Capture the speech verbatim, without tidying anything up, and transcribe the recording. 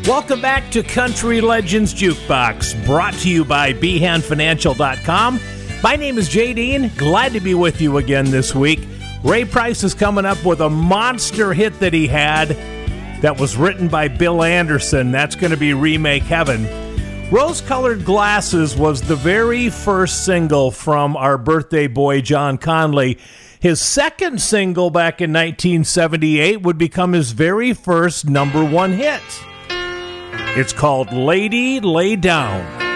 Welcome back to Country Legends Jukebox, brought to you by behan financial dot com. My name is Jay Dean. Glad to be with you again this week. Ray Price is coming up with a monster hit that he had that was written by Bill Anderson. That's going to be Remake Heaven. Rose-Colored Glasses was the very first single from our birthday boy, John Conley. His second single back in nineteen seventy-eight would become his very first number one hit. It's called Lady Lay Down.